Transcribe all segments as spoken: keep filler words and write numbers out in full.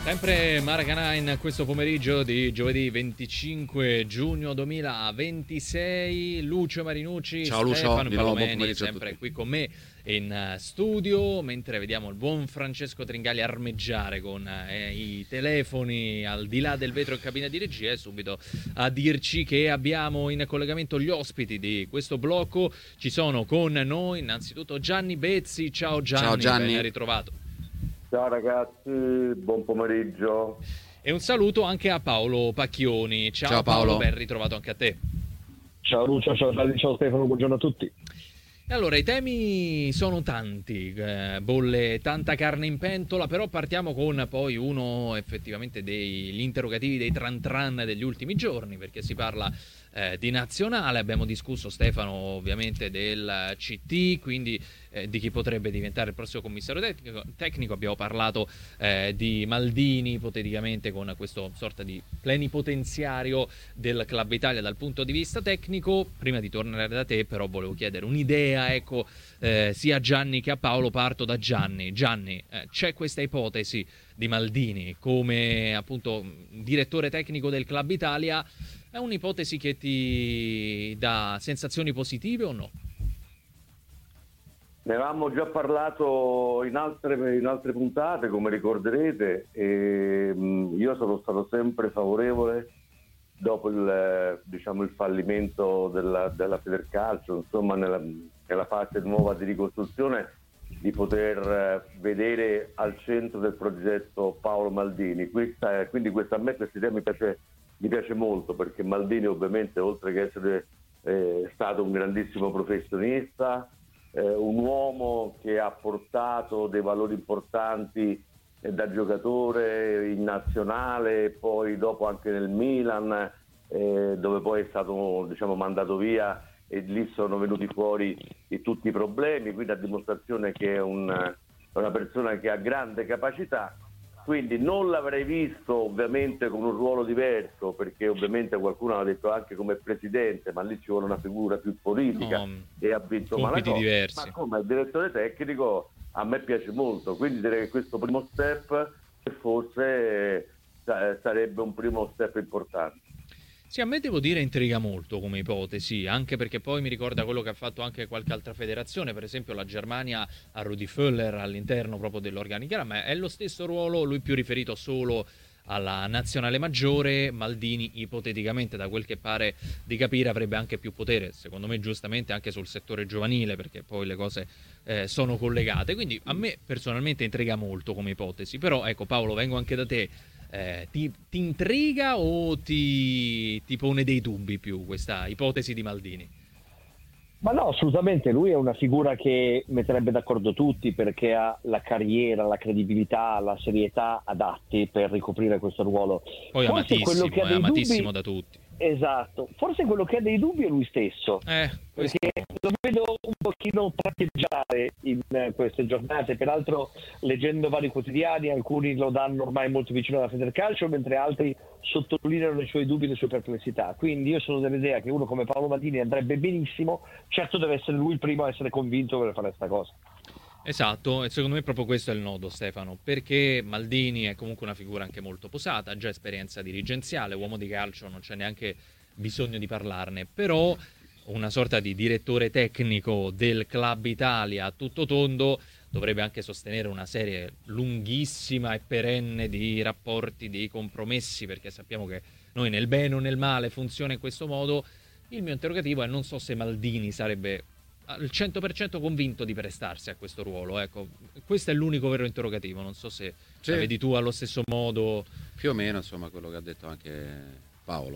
Sempre Maracanã in questo pomeriggio di giovedì venticinque giugno duemilaventisei. Lucio Marinucci, Ciao Lucio, Stefano di nuovo buon Palomeni pomeriggio a sempre tutti. qui con me in studio, mentre vediamo il buon Francesco Tringali armeggiare con eh, i telefoni al di là del vetro in cabina di regia, e subito a dirci che abbiamo in collegamento gli ospiti di questo blocco. Ci sono con noi innanzitutto Gianni Bezzi. Ciao Gianni, Ciao Gianni. ben ritrovato. Ciao ragazzi, buon pomeriggio. E un saluto anche a Paolo Pacchioni. Ciao, Ciao Paolo, Paolo. ben ritrovato anche a te. Ciao Lucio, ciao Gianni, ciao Stefano, buongiorno a tutti. E allora, i temi sono tanti, eh, bolle tanta carne in pentola, però partiamo con poi uno effettivamente degli interrogativi, dei tran tran degli ultimi giorni, perché si parla eh, di nazionale. Abbiamo discusso, Stefano, ovviamente del C T, quindi eh, di chi potrebbe diventare il prossimo commissario tecnico. tecnico. Abbiamo parlato eh, di Maldini, ipoteticamente, con questo sorta di plenipotenziario del Club Italia dal punto di vista tecnico. Prima di tornare da te, però, volevo chiedere un'idea, ecco, eh, sia a Gianni che a Paolo. Parto da Gianni. Gianni, eh, c'è questa ipotesi di Maldini come appunto direttore tecnico del Club Italia? È un'ipotesi che ti dà sensazioni positive o no? Ne avevamo già parlato in altre, in altre puntate, come ricorderete, e mh, io sono stato sempre favorevole dopo il, diciamo, il fallimento della, della Federcalcio, insomma nella, nella fase nuova di ricostruzione, di poter vedere al centro del progetto Paolo Maldini. Questa, quindi questa, a me questa idea mi piace, mi piace molto, perché Maldini ovviamente, oltre che essere eh, stato un grandissimo professionista, eh, un uomo che ha portato dei valori importanti eh, da giocatore in nazionale, poi dopo anche nel Milan, eh, dove poi è stato, diciamo, mandato via, e lì sono venuti fuori di tutti i problemi, quindi a dimostrazione che è un, una persona che ha grande capacità. Quindi non l'avrei visto ovviamente con un ruolo diverso, perché ovviamente qualcuno ha detto anche come presidente, ma lì ci vuole una figura più politica, No, e ha vinto compiti Malaco, diversi. ma come direttore tecnico a me piace molto, quindi direi che questo primo step forse eh, sarebbe un primo step importante. Sì, a me devo dire intriga molto come ipotesi, anche perché poi mi ricorda quello che ha fatto anche qualche altra federazione, per esempio la Germania a Rudi Völler all'interno proprio dell'organigramme, ma è lo stesso ruolo, lui più riferito solo alla nazionale maggiore. Maldini ipoteticamente, da quel che pare di capire, avrebbe anche più potere, secondo me giustamente, anche sul settore giovanile, perché poi le cose eh, sono collegate, quindi a me personalmente intriga molto come ipotesi. Però ecco, Paolo, vengo anche da te. Eh, ti, ti intriga o ti, ti pone dei dubbi più questa ipotesi di Maldini? Ma no, assolutamente, lui è una figura che metterebbe d'accordo tutti, perché ha la carriera, la credibilità, la serietà adatti per ricoprire questo ruolo. Poi Forse quello amatissimo, che ha è dei amatissimo dubbi... da tutti. Esatto, forse quello che ha dei dubbi è lui stesso, Eh, questo... perché lo vedo un pochino tratteggiare in queste giornate. Peraltro, leggendo vari quotidiani, alcuni lo danno ormai molto vicino alla Federcalcio, mentre altri sottolineano i suoi dubbi e le sue perplessità. Quindi io sono dell'idea che uno come Paolo Maldini andrebbe benissimo, certo deve essere lui il primo a essere convinto per fare questa cosa. Esatto, e secondo me proprio questo è il nodo, Stefano, perché Maldini è comunque una figura anche molto posata, ha già esperienza dirigenziale, uomo di calcio, non c'è neanche bisogno di parlarne, però una sorta di direttore tecnico del Club Italia a tutto tondo dovrebbe anche sostenere una serie lunghissima e perenne di rapporti, di compromessi, perché sappiamo che noi nel bene o nel male funziona in questo modo. Il mio interrogativo è: non so se Maldini sarebbe al cento per cento convinto di prestarsi a questo ruolo, ecco, questo è l'unico vero interrogativo, non so se Sì. la vedi tu allo stesso modo. Più o meno, insomma, quello che ha detto anche Paolo.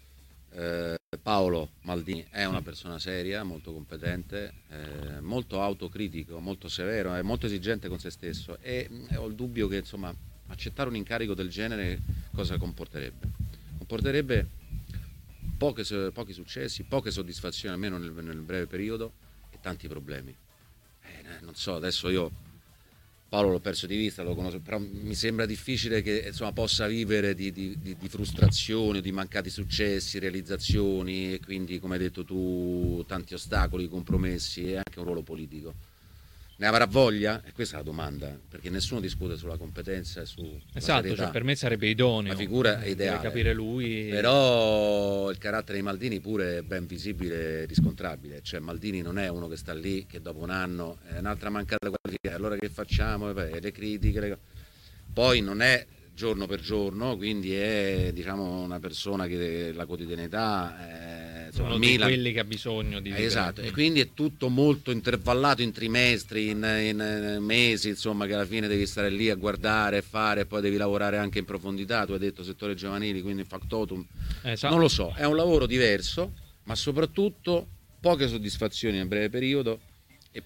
Eh, Paolo Maldini è una persona seria, molto competente, eh, molto autocritico, molto severo, è molto esigente con se stesso, e eh, ho il dubbio che, insomma, accettare un incarico del genere cosa comporterebbe? Comporterebbe poche, pochi successi, poche soddisfazioni, almeno nel, nel breve periodo, e tanti problemi. Eh, non so, adesso io Paolo l'ho perso di vista, lo conosco, però mi sembra difficile che, insomma, possa vivere di, di, di, di frustrazioni, di mancati successi, realizzazioni, e quindi, come hai detto tu, tanti ostacoli, compromessi, e anche un ruolo politico. Ne avrà voglia? E questa è la domanda, perché nessuno discute sulla competenza e su esatto, cioè per me sarebbe idoneo. La figura è ideale. Deve capire lui. Però il carattere di Maldini pure è ben visibile e riscontrabile. Cioè Maldini non è uno che sta lì, che dopo un anno è un'altra mancata qualifica, allora che facciamo? Le critiche, le... Poi non è giorno per giorno, quindi è diciamo una persona che la quotidianità è, insomma, uno Milan, di quelli che ha bisogno di eh, esatto, e quindi è tutto molto intervallato in trimestri, in, in mesi, insomma, che alla fine devi stare lì a guardare e fare, e poi devi lavorare anche in profondità. Tu hai detto settore giovanili, quindi factotum, esatto. Non lo so, è un lavoro diverso, ma soprattutto poche soddisfazioni nel breve periodo e,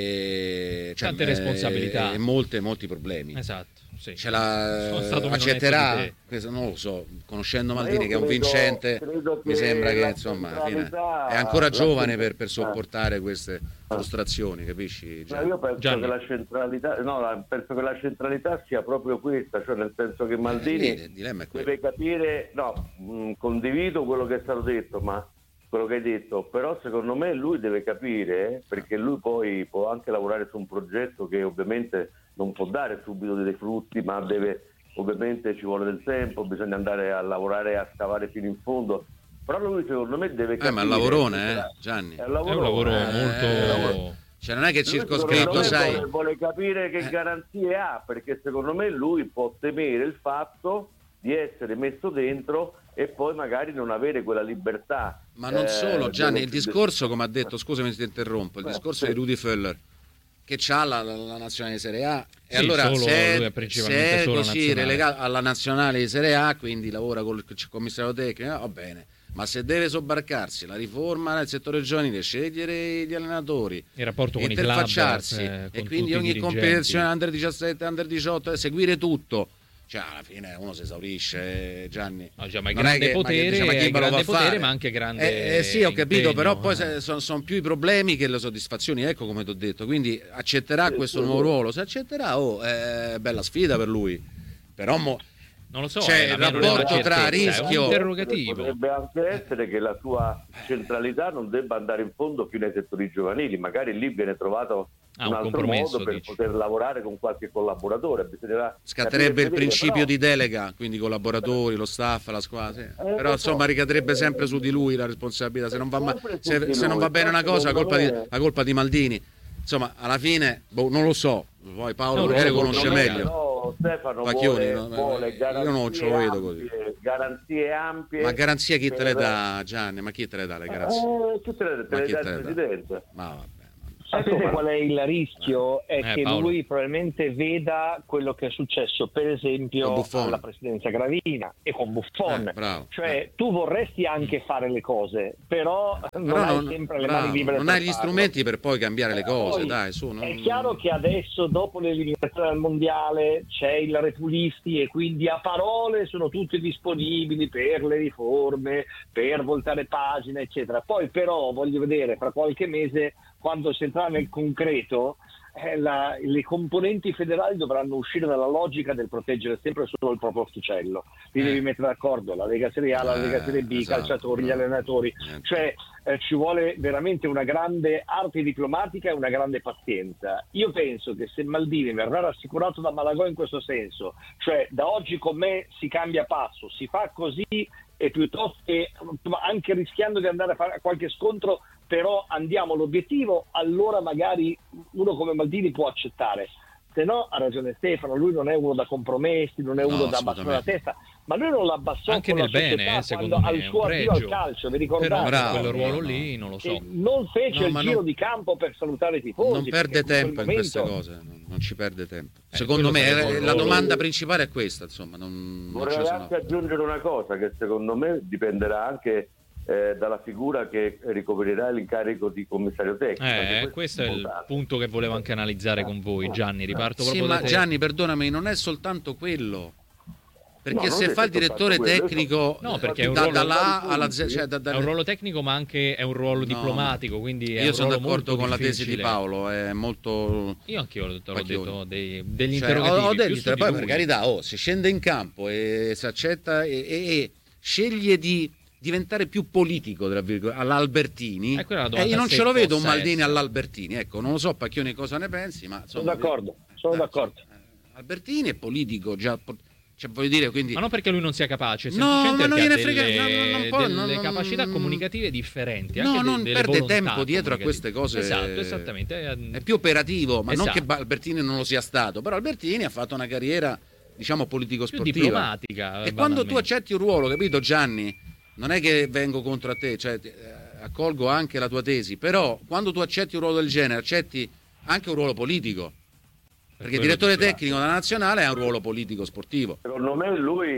e cioè, tante responsabilità e molte, molti problemi. Esatto. Sì. Ce la accetterà? Questo non lo so, conoscendo Maldini che è un credo, vincente, credo mi sembra che la insomma alla fine centralità- è ancora giovane la- per, per sopportare queste frustrazioni, capisci? No, io penso Gianni. che la centralità no, la- penso che la centralità sia proprio questa, cioè nel senso che Maldini il dilemma è quello. deve capire, no, mh, condivido quello che è stato detto, ma quello che hai detto, però secondo me lui deve capire, perché lui poi può anche lavorare su un progetto che ovviamente non può dare subito dei frutti, ma deve, ovviamente ci vuole del tempo, bisogna andare a lavorare, a scavare fino in fondo. Però lui secondo me deve capire. Eh, ma è un lavorone, eh, Gianni. È un È lavoro, un lavoro eh, molto è un lavoro. Cioè non è che è Lui, circoscritto, secondo me, sai. vuole, vuole capire che Eh. garanzie ha, perché secondo me lui può temere il fatto di essere messo dentro e poi magari non avere quella libertà. Ma non eh, solo, Gianni, il dello- discorso, come ha detto, scusami se ti interrompo, il Beh, discorso sì. di Rudy Föller, che ha la, la, la nazionale di Serie A, e Sì, allora solo, se è, lui è principalmente se è solo così nazionale. relegato alla nazionale di Serie A, quindi lavora col commissario tecnico, va bene, ma se deve sobbarcarsi la riforma nel settore giovanile, scegliere gli allenatori, il rapporto con i club, interfacciarsi, eh, e con quindi tutti i ogni dirigenti. competizione under diciassette, under diciotto, eh, seguire tutto. Cioè alla fine uno si esaurisce, Gianni. No, cioè, ma è Non grande che- ma che potere, dice, ma chi è me lo va grande a potere, fare? ma anche grande Eh, eh, sì, ho capito, impegno, però poi eh. sono più i problemi che le soddisfazioni, ecco come ti ho detto. Quindi accetterà questo nuovo ruolo. Se accetterà, oh, è bella sfida per lui. Però mo, Non lo so, c'è eh, il la mia non è una rapporto tra certezza, è rischio- un interrogativo. Potrebbe anche essere che la sua centralità non debba andare in fondo più nei settori giovanili, magari lì viene trovato Ah, un un altro compromesso, modo per dici. poter lavorare con qualche collaboratore. Bisognerà scatterebbe capire il se principio vede, di delega, quindi collaboratori, lo staff, la squadra. sì. Però lo insomma so. ricadrebbe sempre su di lui la responsabilità. Se non va, ma- Sempre su se, di se non lui, va bene una però cosa, la colpa, di, secondo me- la colpa di Maldini. Insomma, alla fine, boh, non lo so. Poi Paolo No, magari no, conosce Secondo me, meglio. però, Stefano Pacchioni, vuole, no, vuole io garanzie non ce lo vedo così. ampie, garanzie ampie. Ma garanzia chi te le per- dà, Gianni? Ma chi te le dà le garanzie? Eh, chi te le, te Ma le chi dà te il le dà? Presidente? Ma vabbè. Sapete come? qual è il rischio? È Eh, che Paolo. lui probabilmente veda quello che è successo per Con esempio Buffon. alla presidenza Gravina e con Buffon. Eh, bravo. Cioè Eh. tu vorresti anche fare le cose, però non Però hai non, sempre le bravo, mani libere non per hai gli farlo. strumenti per poi cambiare le cose, Poi, dai, su. Non... È chiaro che adesso dopo l'eliminazione del mondiale c'è il repulisti e quindi a parole sono tutti disponibili per le riforme, per voltare pagina eccetera. Poi però voglio vedere fra qualche mese, quando si entrerà nel concreto, eh, la, le componenti federali dovranno uscire dalla logica del proteggere sempre solo il proprio orticello. Li Eh. devi mettere d'accordo la Lega Serie A, la Eh, Lega Serie B, i esatto, calciatori, gli bravo. allenatori. Niente. Cioè eh, ci vuole veramente una grande arte diplomatica e una grande pazienza. Io penso che se Maldini verrà rassicurato da Malagò in questo senso, cioè da oggi con me si cambia passo, si fa così, e piuttosto che anche rischiando di andare a fare qualche scontro, però andiamo all'obiettivo, allora magari uno come Maldini può accettare. Se no, ha ragione Stefano, lui non è uno da compromessi, non è No, uno da abbassare la assolutamente. testa, ma lui non l'abbassò Anche con nel la società bene, eh, secondo quando me, al è suo un addio al pregio. calcio, vi Però ricordate? Bravo, quel ruolo no, lì non lo so. E non fece No, il ma giro non- di campo per salutare i tifosi. Non perde perché in tempo quel in queste momento- cose, non, non ci perde tempo. Eh, Secondo quello me sarebbe eh, un la ruolo- domanda principale è questa, insomma, non, non Vorrei ci sono- anche aggiungere una cosa, che secondo me dipenderà anche eh, dalla figura che ricoprirà l'incarico di commissario tecnico. Eh, Anche questo è il importante. punto che volevo anche analizzare con voi, Gianni. Riparto Sì, proprio ma da te. Gianni, perdonami, non è soltanto quello. Perché No, non se è fa il soltanto direttore quello, tecnico No, perché è un da, ruolo- dalla A alla Z, cioè da- È da- un ruolo tecnico, ma anche è un ruolo No. diplomatico, quindi è io un sono ruolo d'accordo molto con la tesi di difficile. Paolo, è molto Io anche ho, te l'ho Pacchioni. detto dei, degli Cioè, interrogativi. ho, ho più detto, su poi di per lui. carità, oh, si scende in campo e si accetta e, e- e sceglie di diventare più politico, tra virgolette, all'Albertini, eh, e io non ce lo vedo un Maldini essere. all'Albertini, ecco, non lo so Pacchioni cosa ne pensi, ma sono d'accordo, sono eh, d'accordo. Albertini è politico, già, cioè, voglio dire, quindi... Ma non perché lui non sia capace, no, ma non gliene frega, delle, non, non può, delle non, capacità comunicative differenti, no, anche non de, perde delle tempo dietro a queste cose. Esatto, esattamente. È più operativo, ma esatto. non che Albertini non lo sia stato, però Albertini ha fatto una carriera, diciamo, politico-sportiva. Più diplomatica. E quando tu accetti un ruolo, capito Gianni? Non è che vengo contro a te, cioè eh, accolgo anche la tua tesi, però quando tu accetti un ruolo del genere, accetti anche un ruolo politico. Perché il direttore tecnico della nazionale è un ruolo politico sportivo. Secondo me lui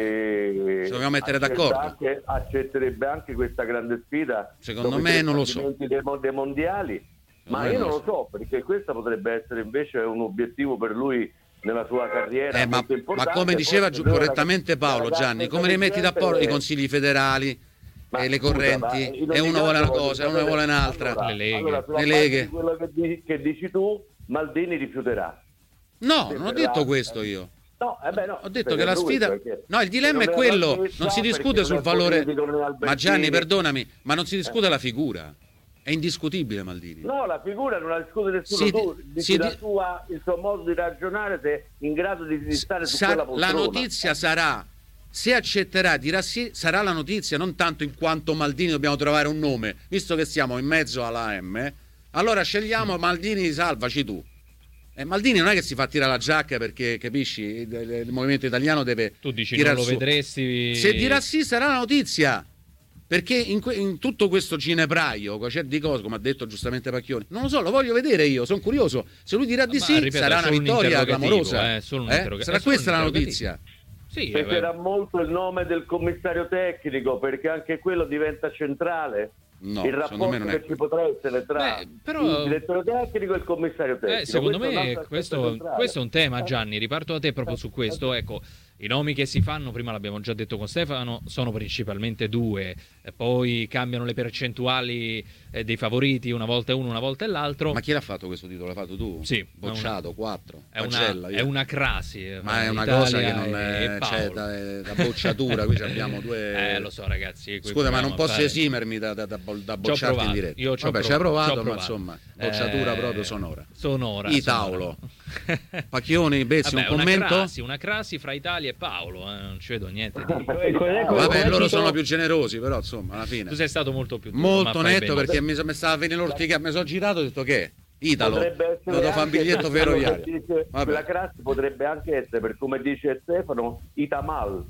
eh, ci dobbiamo mettere d'accordo. Anche, accetterebbe anche questa grande sfida. Secondo me non lo so. Dei, dei mondiali, ma io non lo so, perché questo potrebbe essere invece un obiettivo per lui nella sua carriera. Eh, ma, ma come diceva giù, correttamente Paolo Gianni, come li metti d'accordo i consigli federali? Ma, e le correnti, scusa, e uno vuole una cosa, e uno vuole un'altra. Allora, le leghe. Allora, le leghe. Quello che dici, che dici tu, Maldini rifiuterà. No, non ho detto questo io. No, eh beh, no, ho detto che la sfida, no, il dilemma è quello, non si discute sul valore. Ma Gianni, perdonami, ma non si discute la figura. È indiscutibile Maldini. No, la figura non la discute nessuno. Si, tu dici si, la sua, il suo modo di ragionare, se è in grado di, di stare su sa, quella poltrona. La notizia sarà, se accetterà, dirà sì, sarà la notizia, non tanto in quanto Maldini dobbiamo trovare un nome, visto che siamo in mezzo alla M, allora scegliamo Maldini, salvaci tu. Eh, Maldini non è che si fa tirare la giacca perché, capisci, il, il movimento italiano deve tu dici tirar non lo su. vedresti. Se dirà sì sarà la notizia, perché in, que- in tutto questo ginepraio c'è di cose, come ha detto giustamente Pacchioni, non lo so, lo voglio vedere io, sono curioso. Se lui dirà di ma, sì ripeto, sarà una vittoria clamorosa, eh, solo un eh? Sarà questa la notizia. Sì, peserà molto il nome del commissario tecnico, perché anche quello diventa centrale. No, il rapporto che ci potrà essere tra Beh, però... il direttore tecnico e il commissario tecnico. Eh, secondo questo me questo, questo è un tema, Gianni, riparto da te proprio su questo. Ecco, i nomi che si fanno, prima l'abbiamo già detto con Stefano, sono principalmente due, e poi cambiano le percentuali eh, dei favoriti, una volta è uno, una volta è l'altro. Ma chi l'ha fatto questo titolo? L'hai fatto tu? Sì. Bocciato, quattro. È una, è una crasi. Ma è una Italia cosa che non è, c'è da, da bocciatura, qui abbiamo due... Eh, lo so ragazzi. Scusa, ma non posso fare... esimermi da, da, da, da bocciarti in diretta. Io ci ho Vabbè, provato, ci hai provato, provato, ma insomma, bocciatura eh, proprio sonora. Sonora. Itaulo. Pacchioni, Bezzi, Vabbè, un commento? Una crasi, una crasi fra Italia e Paolo, eh, non ci vedo niente di... Vabbè, loro sono più generosi, però insomma, alla fine. Tu sei stato molto più duro, molto netto, perché mi, mi stava a venire l'orticaria, mi sono girato e ho detto che Italo, devo fare un biglietto ferroviario. La crasi potrebbe anche essere, per come dice Stefano, Itamal.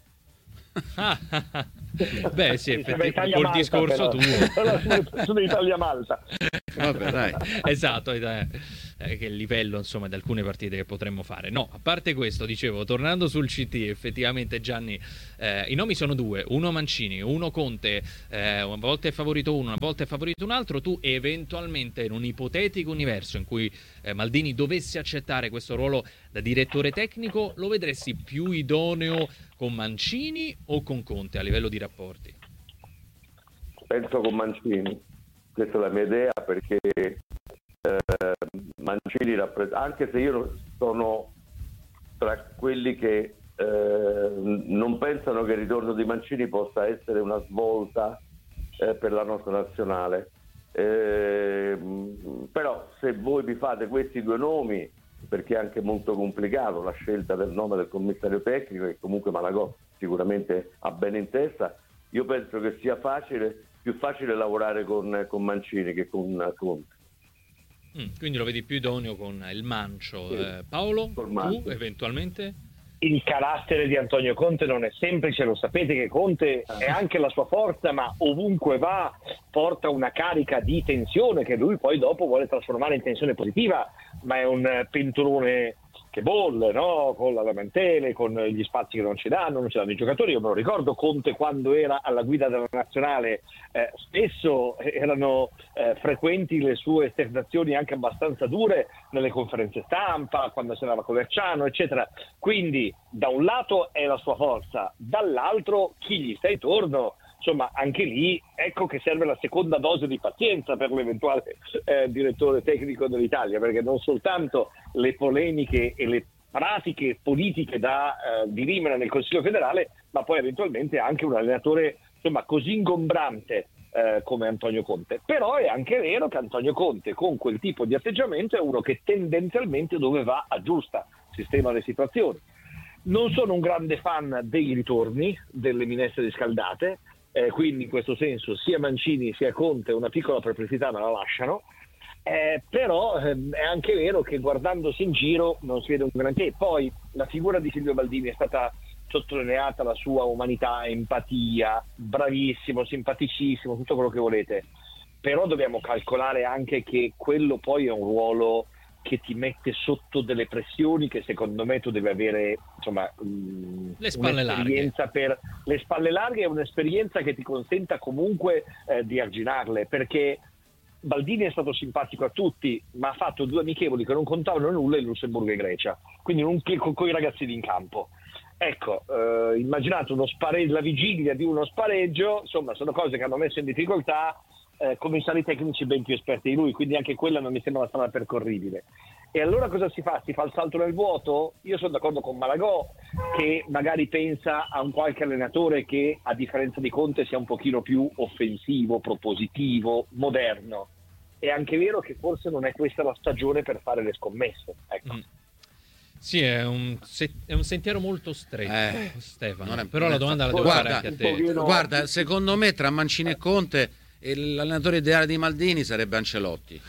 Beh sì, effettivamente col discorso tuo sono Italia-Malta. Vabbè, dai. Esatto, eh, che il livello insomma di alcune partite che potremmo fare. No, a parte questo, dicevo, tornando sul C T, effettivamente Gianni, eh, i nomi sono due, uno Mancini, uno Conte, eh, una volta è favorito uno, una volta è favorito un altro. Tu eventualmente in un ipotetico universo in cui eh, Maldini dovesse accettare questo ruolo da direttore tecnico, lo vedresti più idoneo con Mancini o con Conte a livello di rapporti? Penso con Mancini, questa è la mia idea, perché eh, Mancini rappresenta, anche se io sono tra quelli che eh, non pensano che il ritorno di Mancini possa essere una svolta eh, per la nostra nazionale, eh, però se voi vi fate questi due nomi, perché è anche molto complicato la scelta del nome del commissario tecnico, che comunque Malagò sicuramente ha bene in testa, io penso che sia facile, più facile lavorare con, con Mancini che con Conte. Mm, quindi lo vedi più idoneo con il Mancio. Sì. Eh, Paolo, tu eventualmente? Il carattere di Antonio Conte non è semplice, lo sapete che Conte è anche la sua forza, ma ovunque va porta una carica di tensione che lui poi dopo vuole trasformare in tensione positiva, ma è un pentolone che bolle, no? Con la lamentele, con gli spazi che non ci danno, non ci danno i giocatori. Io me lo ricordo, Conte quando era alla guida della nazionale eh, spesso erano eh, frequenti le sue esternazioni anche abbastanza dure nelle conferenze stampa, quando si andava con Verciano, eccetera. Quindi da un lato è la sua forza, dall'altro chi gli sta intorno, insomma anche lì ecco che serve la seconda dose di pazienza per l'eventuale eh, direttore tecnico dell'Italia, perché non soltanto le polemiche e le pratiche politiche da eh, dirimere nel Consiglio federale, ma poi eventualmente anche un allenatore insomma così ingombrante eh, come Antonio Conte. Però è anche vero che Antonio Conte con quel tipo di atteggiamento è uno che tendenzialmente dove va aggiusta, sistema le situazioni. Non sono un grande fan dei ritorni, delle minestre riscaldate, eh, quindi in questo senso sia Mancini sia Conte una piccola perplessità me la lasciano. Eh, però eh, è anche vero che guardandosi in giro non si vede un granché. Poi la figura di Silvio Baldini è stata sottolineata, la sua umanità, empatia, bravissimo, simpaticissimo, tutto quello che volete, però dobbiamo calcolare anche che quello poi è un ruolo che ti mette sotto delle pressioni che secondo me tu devi avere, insomma, mh, le spalle larghe. Per le spalle larghe è un'esperienza che ti consenta comunque eh, di arginarle, perché Baldini è stato simpatico a tutti, ma ha fatto due amichevoli che non contavano nulla in Lussemburgo e Grecia, quindi non con, con i ragazzini in campo. Ecco, eh, immaginate uno spareggio, la vigilia di uno spareggio, insomma sono cose che hanno messo in difficoltà eh, commissari tecnici ben più esperti di lui, quindi anche quella non mi sembra una strada percorribile. E allora cosa si fa? Si fa il salto nel vuoto? Io sono d'accordo con Malagò, che magari pensa a un qualche allenatore che a differenza di Conte sia un pochino più offensivo, propositivo, moderno. È anche vero che forse non è questa la stagione per fare le scommesse, ecco. Mm. Sì, è un, se- è un sentiero molto stretto, Eh, Stefano. non è- Però la domanda la devo Guarda, fare anche a te. pochino- Guarda, secondo me tra Mancini e Conte e l'allenatore ideale di Maldini sarebbe Ancelotti.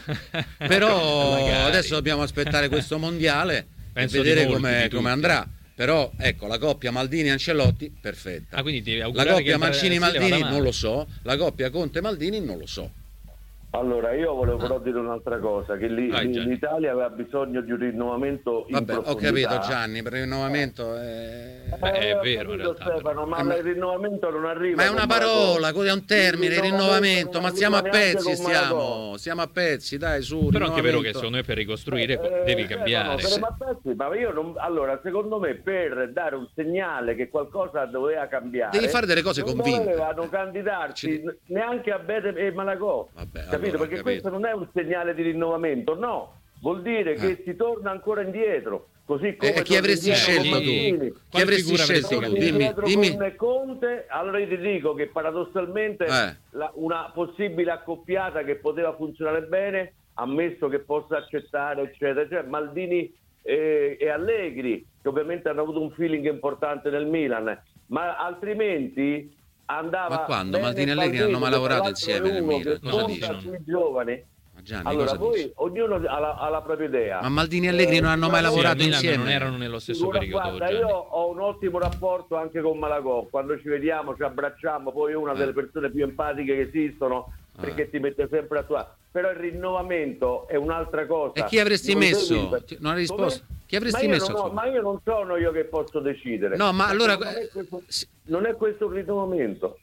Però Magari. adesso dobbiamo aspettare questo mondiale Penso e vedere di molti, come, di come tutti. andrà. Però ecco, la coppia Maldini-Ancelotti perfetta. Ah, quindi devi La augurare coppia che il Brasile Mancini-Maldini vada male. non lo so, la coppia Conte-Maldini non lo so. Allora, io volevo però dire un'altra cosa, che lì- Vai, lì- Gianni. l'Italia aveva bisogno di un rinnovamento in Vabbè, ho profondità. capito Gianni, per il rinnovamento è... Beh, è Eh, ho vero, in capito, realtà, Stefano, ma Eh, ma- il rinnovamento non arriva. Ma è con una Malagò. parola, è un termine, Il rinnovamento, ma non siamo a arriva neanche pezzi, con Malagò. stiamo, siamo a pezzi, dai, su, Però è anche vero che rinnovamento. secondo me per ricostruire Eh, devi eh, cambiare. no, per- ma aspetta, ma io non, allora, secondo me, per dare un segnale che qualcosa doveva cambiare, Devi fare delle cose non convinte. dovevano candidarsi Ci- neanche a Bede e Malagò. Vabbè, capito? allora, ho Perché capito. questo non è un segnale di rinnovamento, no, vuol dire che Eh. si torna ancora indietro. Così come E chi torna avresti indietro scelto con tu? Mancini. Chi Quale avresti figura avresti scelto tu? Torni cambiato? Dimmi, indietro dimmi. con Conte, allora io ti dico che paradossalmente Eh. la- una possibile accoppiata che poteva funzionare bene, ammesso che possa accettare, eccetera, cioè Maldini e, e Allegri, che ovviamente hanno avuto un feeling importante nel Milan, ma altrimenti andava Ma quando? bene Maldini e Allegri Baldini, non hanno mai che lavorato tra l'altro insieme è nel uno Milan. che Cosa conta dici? sui giovani. Ma Gianni, Allora, cosa poi dici? ognuno ha la, ha la propria idea. Ma Maldini e Allegri non hanno mai Eh, lavorato Sì, al Milan insieme. non erano nello stesso Sicuro, periodo. guarda, Gianni. io ho un ottimo rapporto anche con Malagò, quando ci vediamo ci abbracciamo, poi è una Eh. delle persone più empatiche che esistono, perché Eh. ti mette sempre a tua. Però il rinnovamento è un'altra cosa. E chi avresti Non messo? devi- Ti- non hai risposto. Come? Chi avresti ma io messo? non ho- ma io non sono io che posso decidere. No, ma Perché allora- non è questo, sì. non è questo un rinnovamento.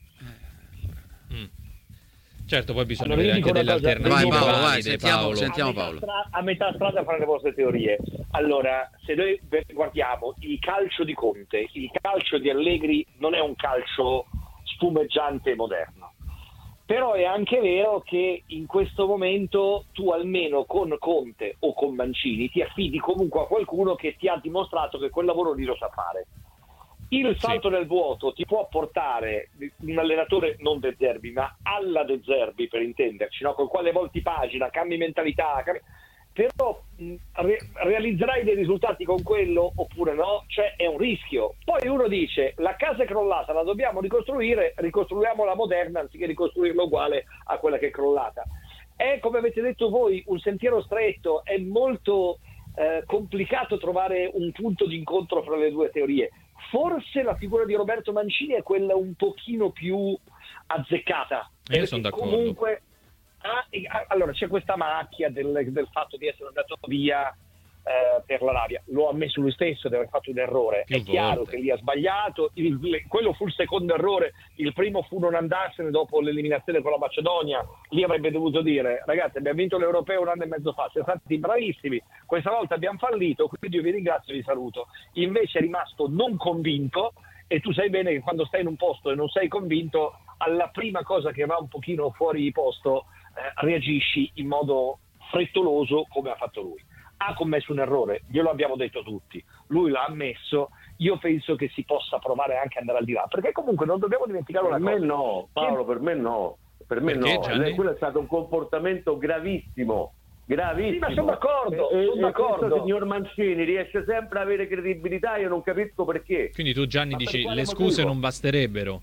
Mm. Certo, poi bisogna Allora, io avere anche dico delle una cosa, alternative Vai, Paolo, vai, valide, sentiamo- Paolo. sentiamo. a metà Paolo. stra- a metà strada fare le vostre teorie. Allora, se noi guardiamo il calcio di Conte, il calcio di Allegri non è un calcio spumeggiante e moderno. Però è anche vero che in questo momento tu almeno con Conte o con Mancini ti affidi comunque a qualcuno che ti ha dimostrato che quel lavoro lì lo sa fare. Il salto nel vuoto ti può portare un allenatore non De Zerbi, ma alla De Zerbi, per intenderci, no? Col quale volti pagina, cambi mentalità, cambi... però mh, re- realizzerai dei risultati con quello oppure no? Cioè è un rischio. Poi uno dice la casa è crollata, la dobbiamo ricostruire, ricostruiamola moderna anziché ricostruirla uguale a quella che è crollata. È, come avete detto voi, un sentiero stretto, è molto eh, complicato trovare un punto di incontro fra le due teorie. Forse la figura di Roberto Mancini è quella un pochino più azzeccata. Io perché sono d'accordo. Comunque, ah, allora c'è questa macchia del, del fatto di essere andato via eh, per l'Arabia. Lo ha ammesso lui stesso di aver fatto un errore. Più è chiaro volte. che lì ha sbagliato. Il- le- quello fu il secondo errore. Il primo fu non andarsene dopo l'eliminazione con la Macedonia. Lì avrebbe dovuto dire: ragazzi, abbiamo vinto l'Europeo un anno e mezzo fa, siamo stati bravissimi, questa volta abbiamo fallito, quindi io vi ringrazio e vi saluto. Invece è rimasto non convinto, e tu sai bene che quando stai in un posto e non sei convinto, alla prima cosa che va un pochino fuori posto eh, reagisci in modo frettoloso come ha fatto lui. Ha commesso un errore, glielo abbiamo detto tutti, lui l'ha ammesso io penso che si possa provare anche ad andare al di là, perché comunque non dobbiamo dimenticare una per cosa. Me no, Paolo, per me no, per me Perché, no, Gianni? quello è stato un comportamento gravissimo. Gravissimo. Sì, ma sono d'accordo, e, sono e d'accordo. questo signor Mancini riesce sempre ad avere credibilità, io non capisco perché. Quindi tu, Gianni, Ma per dici quale le scuse motivo? non basterebbero.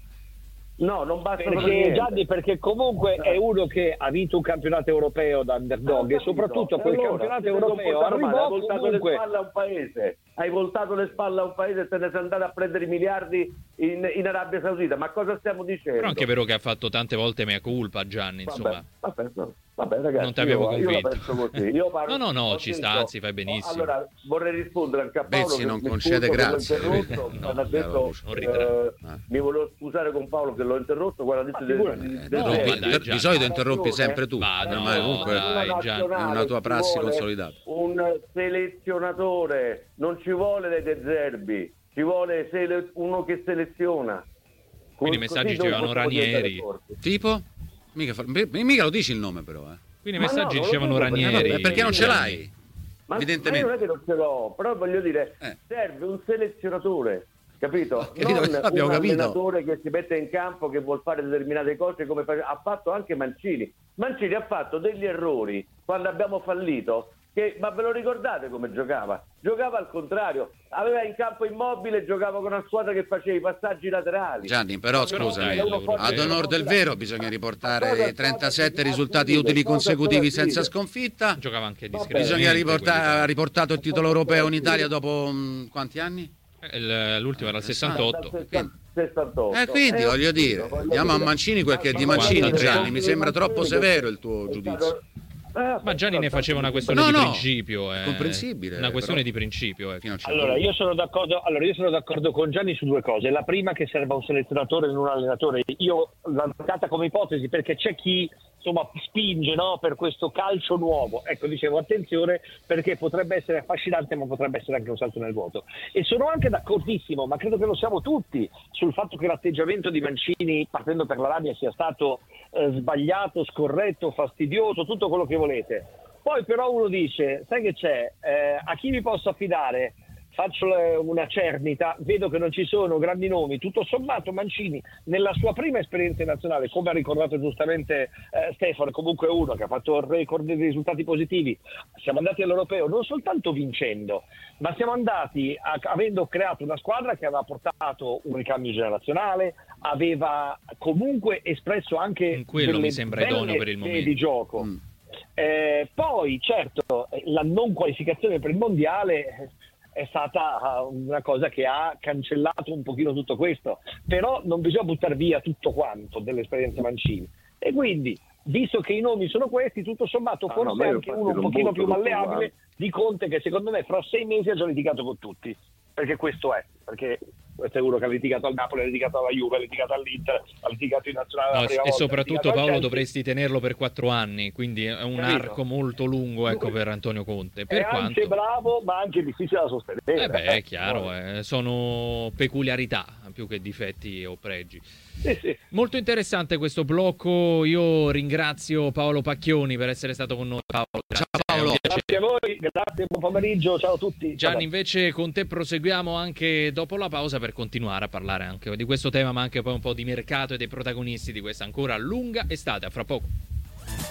No, non basta per Perché niente. Gianni, perché comunque è uno che ha vinto un campionato europeo da underdog Ah, e soprattutto quel allora, campionato ti sei europeo comportato male, arrivò hai voltato comunque le spalle a un paese, hai voltato le spalle a un paese e te ne sei andato a prendere i miliardi in, in Arabia Saudita. Ma cosa stiamo dicendo? Però anche vero che ha fatto tante volte mea culpa, Gianni, insomma. Vabbè, vabbè, vabbè ragazzi, Non ti avevo io, io la convinto. penso così. Io parlo, No, no, no, ho ci detto- sta, anzi, fai benissimo. Allora, vorrei rispondere anche a Paolo Bezzi che non mi concede scuso che l'ho grazie, interrotto, vedi? quando ha No, detto, non ridere. eh, mi volevo scusare con Paolo che l'ho interrotto quando ha detto Ma del- figurati. del- Eh, del no, interrompi- ma dai, inter- Gianni. di solito Ha interrompi ragione. sempre tu, Ma eh, no, ma comunque dai, Una Gianni. nazionale è una tua ci prassi vuole consolidata. Un selezionatore, non ci vuole dei De Zerbi, ci vuole sele- uno che seleziona. Quindi i Così messaggi noi dicevano possiamo diventare Ranieri. forti. Tipo? Mica, fa- mica lo dici il nome però, eh. Quindi i Ma messaggi no, non lo dicevano dico perché- Eh, Ranieri. vabbè, perché non ce l'hai? Ma, Evidentemente. ma io non è che non ce l'ho, però voglio dire, Eh. serve un selezionatore, capito? capito, Non abbiamo un capito. allenatore che si mette in campo, che vuol fare determinate cose come fa- ha fatto anche Mancini. Mancini ha fatto degli errori quando abbiamo fallito, che, ma ve lo ricordate come giocava? Giocava al contrario, aveva in campo Immobile, giocava con una squadra che faceva i passaggi laterali. Gianni, però scusami, Però, uno ad onor del vero bisogna Cosa- riportare cosa- trentasette cosa- risultati cosa- utili cosa- consecutivi cosa- senza cosa- sconfitta. Giocava anche Vabbè. discretamente. Bisogna riportare, ha quelli riportato il titolo europeo in Italia dopo mh, quanti anni? da- Il- L'ultimo era il sessantotto. Dal sessanta- sessantotto. Eh, quindi Eh, voglio dire, voglio diamo a dire. Mancini quel che è di Ma Mancini, guarda, Gianni, mi sembra troppo severo il tuo È giudizio. stato- Eh, Ma Gianni ne faceva una questione No, di no, principio. eh. comprensibile, Una questione però- di principio. Ecco. Fino a un certo Allora punto. io, sono d'accordo, allora, io sono d'accordo con Gianni su due cose. La prima che serva un selezionatore e non un allenatore. Io l'ho data come ipotesi perché c'è chi insomma spinge, no, per questo calcio nuovo. Ecco, dicevo attenzione perché potrebbe essere affascinante ma potrebbe essere anche un salto nel vuoto. E sono anche d'accordissimo, ma credo che lo siamo tutti, sul fatto che l'atteggiamento di Mancini partendo per l'Arabia sia stato eh, sbagliato, scorretto, fastidioso, tutto quello che volete. Poi però uno dice, sai che c'è, eh, a chi mi posso affidare? Faccio le- una cernita, vedo che non ci sono grandi nomi, tutto sommato Mancini nella sua prima esperienza nazionale, come ha ricordato giustamente eh, Stefano, comunque uno che ha fatto il record di risultati positivi, siamo andati all'Europeo non soltanto vincendo, ma siamo andati a- avendo creato una squadra che aveva portato un ricambio generazionale, aveva comunque espresso anche In quello delle mi sembra idoneo belle per il idee momento. di gioco. Mm. Eh, poi certo la non qualificazione per il mondiale è stata una cosa che ha cancellato un pochino tutto questo, però non bisogna buttare via tutto quanto dell'esperienza Mancini e quindi visto che i nomi sono questi tutto sommato Ah, forse no, ma io anche infatti uno un non pochino butto più tutto malleabile quanto. di Conte che secondo me fra sei mesi ha già litigato con tutti, perché questo è perché questo è uno che ha litigato al Napoli, ha litigato alla Juve, ha litigato all'Inter, ha litigato in nazionale No, la prima e volta, ha soprattutto litigato al Paolo Chelsea. dovresti tenerlo per quattro anni, quindi è un Capito? arco molto lungo, ecco, per Antonio Conte. Per è quanto anche bravo ma anche difficile da sostenere. Eh beh, è chiaro, eh, sono peculiarità più che difetti o pregi. Sì, sì. Molto interessante questo blocco. Io ringrazio Paolo Pacchioni per essere stato con noi. Paolo, grazie. Ciao, Paolo. È un piacere. Grazie a voi, grazie, buon pomeriggio, ciao a tutti. Gianni, invece con te proseguiamo anche dopo la pausa per continuare a parlare anche di questo tema, ma anche poi un po' di mercato e dei protagonisti di questa ancora lunga estate. A fra poco.